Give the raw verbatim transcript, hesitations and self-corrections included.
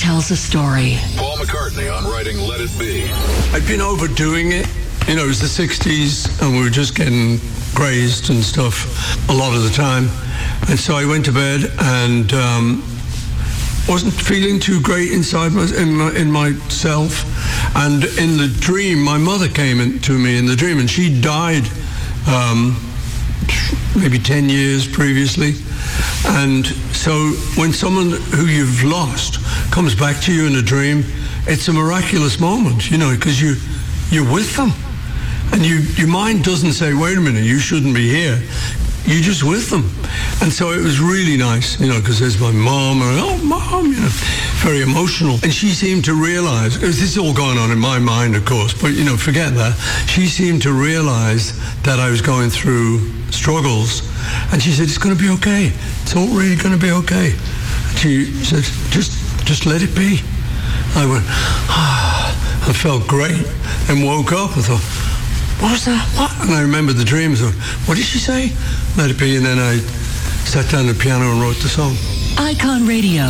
tells a story. Paul McCartney on writing Let It Be. I'd been overdoing it. You know, it was the sixties and we were just getting grazed and stuff a lot of the time. And so I went to bed and um, wasn't feeling too great inside my, in, my, in myself. And in the dream, my mother came in, to me in the dream, and she died um, maybe ten years previously. And so when someone who you've lost comes back to you in a dream, it's a miraculous moment, you know, because you, you're with them. And you, your mind doesn't say, wait a minute, you shouldn't be here. You're just with them. And so it was really nice, you know, because there's my mom, and oh, mom, you know, very emotional. And she seemed to realize, this is all going on in my mind, of course, but, you know, forget that. She seemed to realize that I was going through struggles. And she said, it's going to be okay. It's all really going to be okay. And she said, just, just let it be. I went, ah, I felt great, and woke up and thought, what was that? What? And I remember the dreams of, what did she say? Let it be. And then I sat down at the piano and wrote the song. Icon Radio.